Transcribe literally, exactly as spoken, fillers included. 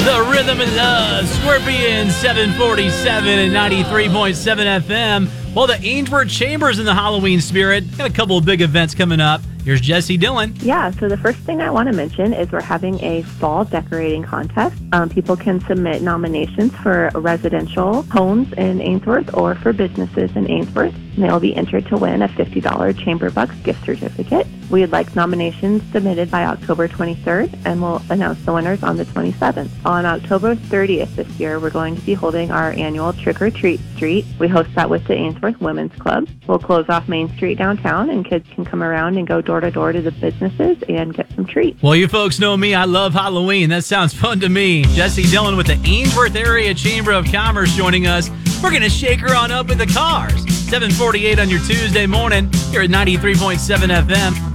The Rhythm of Love, Scorpion seven forty-seven and ninety-three point seven F M. Well, the Ainsworth Chamber's in the Halloween spirit. Got a couple of big events coming up. Here's Jesse Dillon. Yeah, so the first thing I want to mention is we're having a fall decorating contest. Um, people can submit nominations for residential homes in Ainsworth or for businesses in Ainsworth. And they'll be entered to win a fifty dollars Chamber Bucks gift certificate. We'd like nominations submitted by October twenty-third, and we'll announce the winners on the twenty-seventh. On October thirtieth this year, we're going to be holding our annual Trick or Treat Street. We host that with the Ainsworth Women's Club. We'll close off Main Street downtown, and kids can come around and go door to door to the businesses and get some treats. Well, you folks know me. I love Halloween. That sounds fun to me. Jesse Dillon with the Ainsworth Area Chamber of Commerce joining us. We're going to shake her on up in the cars. seven forty-eight on your Tuesday morning here at ninety-three point seven F M.